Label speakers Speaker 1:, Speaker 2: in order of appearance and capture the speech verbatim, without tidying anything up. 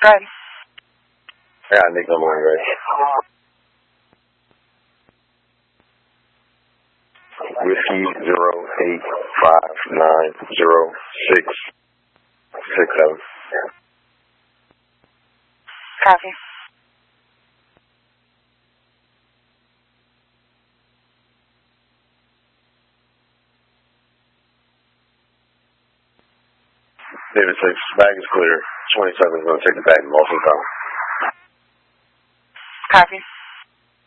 Speaker 1: Good.
Speaker 2: Yeah, Nick, I'm on ready. Whiskey zero eight five nine zero six six seven.
Speaker 1: Copy.
Speaker 2: David six, bag is clear. twenty-seven is going to take the bag and Lawson Town.
Speaker 1: Copy.